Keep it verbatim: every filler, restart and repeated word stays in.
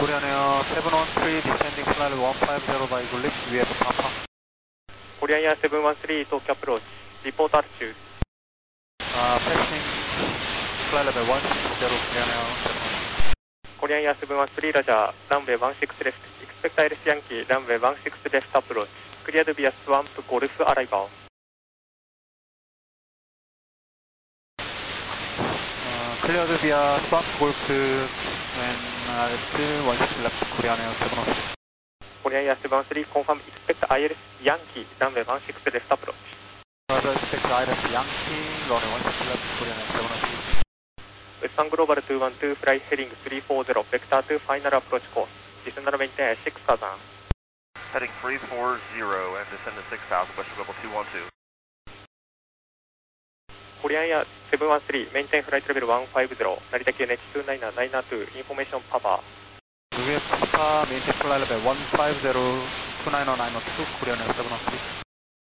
Korean Air seven one three descending flight level one five zero by Eagle Lift, we have Papa. Korean Air seven one three Tokyo approach, report altitude. Uh, passing flight level one six zero Korean Air seven one three. Korean Air seven one three Roger, runway one six left, expect Iris Yankee, runway one six left approach, cleared via Swamp Golf arrival. Cleared via Swamp Golf and uh, one six left Korean Air seven one three. Korean Air seven one three confirm expect I L S Yankee, runway one six left approach. Further expect I L S Yankee, runway one six left Korean Air seven one three. Western Global two one two, fly heading three four zero, vector to final approach course. Descend and maintain six thousand. Heading three four zero and descend to six thousand, Western Global two one two. Korean Air seven one three, maintain flight level one five zero, Narita Q N H two nine nine two, information Papa. We have Papa, maintain flight level one five zero, two nine nine two, Korean Air seven one three.